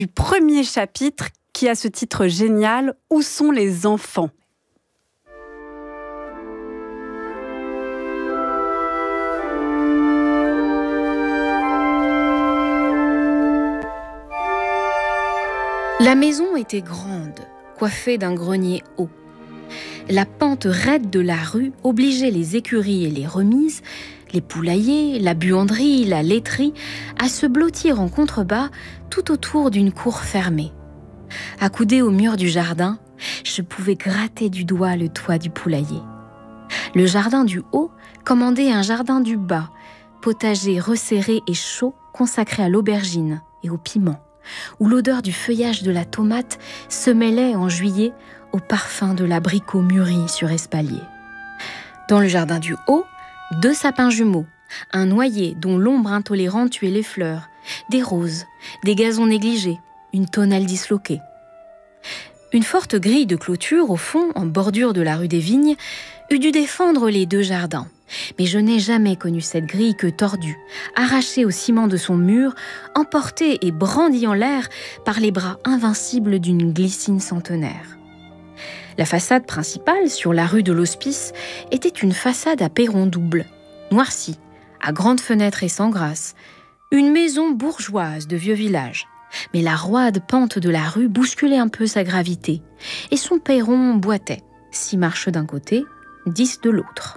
du premier chapitre qui a ce titre génial « Où sont les enfants ?» La maison était grande, coiffée d'un grenier haut. La pente raide de la rue obligeait les écuries et les remises, les poulaillers, la buanderie, la laiterie, à se blottir en contrebas tout autour d'une cour fermée. Accoudée au mur du jardin, je pouvais gratter du doigt le toit du poulailler. Le jardin du haut commandait un jardin du bas, potager resserré et chaud consacré à l'aubergine et au piment, où l'odeur du feuillage de la tomate se mêlait en juillet au parfum de l'abricot mûri sur espalier. Dans le jardin du haut, 2 sapins jumeaux, un noyer dont l'ombre intolérante tuait les fleurs, des roses, des gazons négligés, une tonnelle disloquée. Une forte grille de clôture au fond, en bordure de la rue des Vignes, eût dû défendre les 2 jardins. Mais je n'ai jamais connu cette grille que tordue, arrachée au ciment de son mur, emportée et brandie en l'air par les bras invincibles d'une glycine centenaire. La façade principale, sur la rue de l'Hospice, était une façade à perron double, noircie, à grandes fenêtres et sans grâce, une maison bourgeoise de vieux village. Mais la roide pente de la rue bousculait un peu sa gravité, et son perron boitait, 6 marches d'un côté, 10 de l'autre.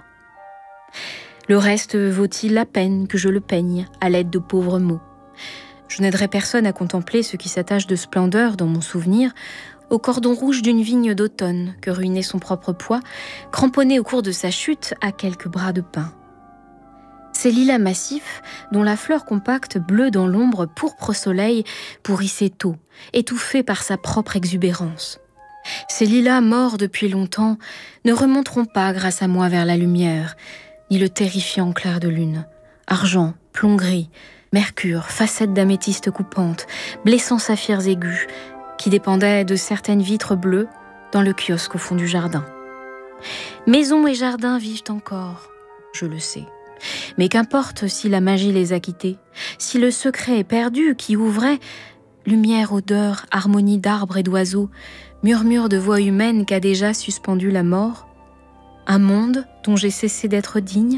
Le reste vaut-il la peine que je le peigne à l'aide de pauvres mots ? Je n'aiderai personne à contempler ce qui s'attache de splendeur dans mon souvenir au cordon rouge d'une vigne d'automne que ruinait son propre poids, cramponné au cours de sa chute à quelques bras de pin. Ces lilas massifs, dont la fleur compacte bleue dans l'ombre pourpre au soleil, pourrissait tôt, étouffée par sa propre exubérance. Ces lilas morts depuis longtemps ne remonteront pas grâce à moi vers la lumière, ni le terrifiant clair de lune. Argent, plomb gris, mercure, facettes d'améthyste coupantes, blessants saphirs aigus, qui dépendaient de certaines vitres bleues dans le kiosque au fond du jardin. Maison et jardin vivent encore, je le sais. Mais qu'importe si la magie les a quittés, si le secret est perdu qui ouvrait lumière, odeur, harmonie d'arbres et d'oiseaux, murmure de voix humaines qu'a déjà suspendu la mort, un monde dont j'ai cessé d'être digne.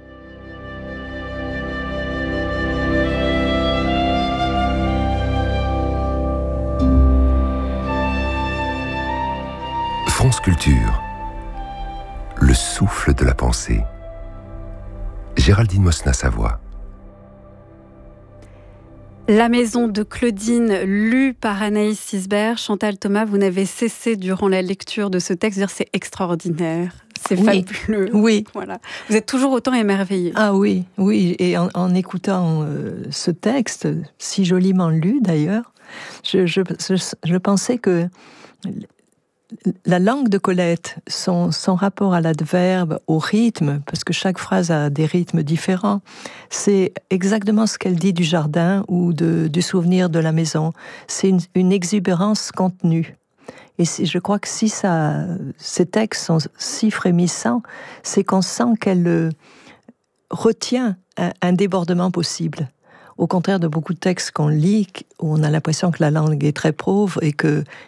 France Culture, le souffle de la pensée. Géraldine Mosna-Savoie. La maison de Claudine, lue par Anaïs Sisbert. Chantal Thomas, vous n'avez cessé durant la lecture de ce texte de dire c'est extraordinaire, c'est fabuleux. Oui. Voilà. Vous êtes toujours autant émerveillée. Ah oui. Et en écoutant ce texte, si joliment lu d'ailleurs, je pensais que la langue de Colette, son rapport à l'adverbe, au rythme, parce que chaque phrase a des rythmes différents, c'est exactement ce qu'elle dit du jardin ou du souvenir de la maison. C'est une exubérance contenue. Et je crois que si ces textes sont si frémissants, c'est qu'on sent qu'elle retient un débordement possible. Au contraire de beaucoup de textes qu'on lit, où on a l'impression que la langue est très pauvre et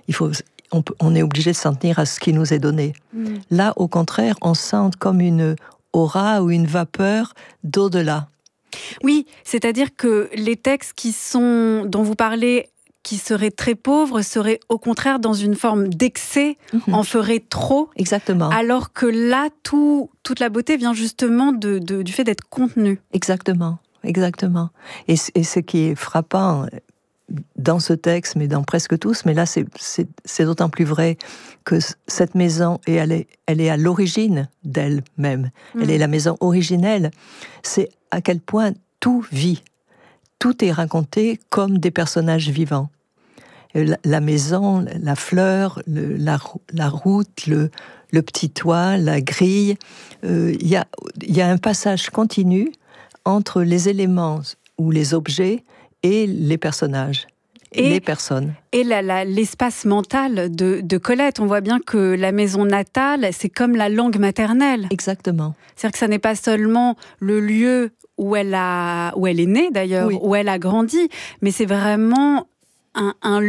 on est obligé de s'en tenir à ce qui nous est donné. Là, au contraire, on sent comme une aura ou une vapeur d'au-delà. Oui, c'est-à-dire que les textes dont vous parlez, qui seraient très pauvres, seraient au contraire dans une forme d'excès, en feraient trop. Exactement. Alors que là, toute la beauté vient justement du fait d'être contenue. Exactement. Et ce qui est frappant dans ce texte, mais dans presque tous, mais là c'est d'autant plus vrai que cette maison, et elle est à l'origine d'elle-même, elle est la maison originelle, c'est à quel point tout vit, tout est raconté comme des personnages vivants. La maison, la fleur, la route, le petit toit, la grille, il y a un passage continu entre les éléments ou les objets et les personnages, les personnes. Et l'espace mental de Colette, on voit bien que la maison natale, c'est comme la langue maternelle. Exactement. C'est-à-dire que ça n'est pas seulement le lieu où elle est née d'ailleurs, où elle a grandi, mais c'est vraiment un